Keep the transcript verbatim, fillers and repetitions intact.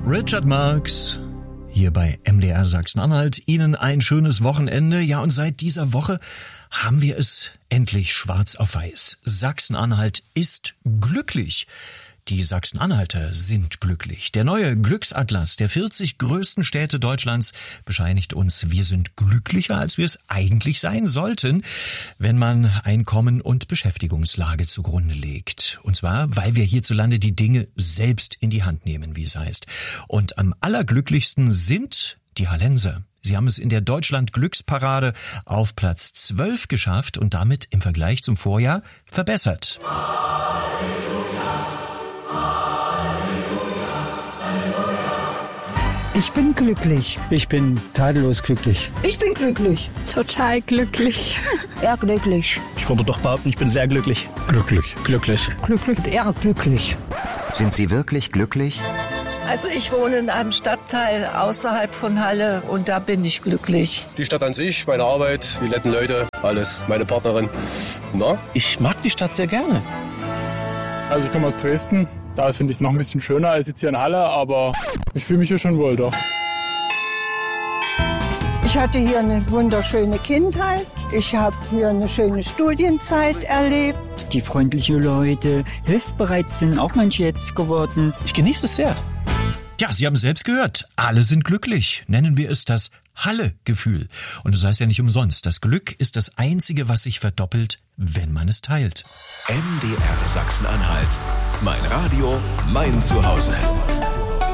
Richard Marx hier bei M D R Sachsen-Anhalt. Ihnen ein schönes Wochenende. Ja, und seit dieser Woche haben wir es endlich schwarz auf weiß. Sachsen-Anhalt ist glücklich. Die Sachsen-Anhalter sind glücklich. Der neue Glücksatlas der vierzig größten Städte Deutschlands bescheinigt uns, wir sind glücklicher, als wir es eigentlich sein sollten, wenn man Einkommen und Beschäftigungslage zugrunde legt. Und zwar, weil wir hierzulande die Dinge selbst in die Hand nehmen, wie es heißt. Und am allerglücklichsten sind die Hallenser. Sie haben es in der Deutschland-Glücksparade auf Platz zwölf geschafft und damit im Vergleich zum Vorjahr verbessert. Ich bin glücklich. Ich bin tadellos glücklich. Ich bin glücklich. Total glücklich. Eher glücklich. Ich würde doch behaupten, ich bin sehr glücklich. Glücklich. Glücklich. Glücklich. Eher glücklich. Sind Sie wirklich glücklich? Also ich wohne in einem Stadtteil außerhalb von Halle und da bin ich glücklich. Die Stadt an sich, meine Arbeit, die netten Leute, alles, meine Partnerin. Na? Ich mag die Stadt sehr gerne. Also ich komme aus Dresden. Da finde ich es noch ein bisschen schöner als jetzt hier in Halle, aber ich fühle mich hier schon wohl, doch. Ich hatte hier eine wunderschöne Kindheit. Ich habe hier eine schöne Studienzeit erlebt. Die freundlichen Leute, hilfsbereit sind auch manche jetzt geworden. Ich genieße es sehr. Ja, Sie haben es selbst gehört. Alle sind glücklich. Nennen wir es das Halle-Gefühl. Und das heißt ja nicht umsonst. Das Glück ist das Einzige, was sich verdoppelt, wenn man es teilt. M D R Sachsen-Anhalt. Mein Radio, mein Zuhause.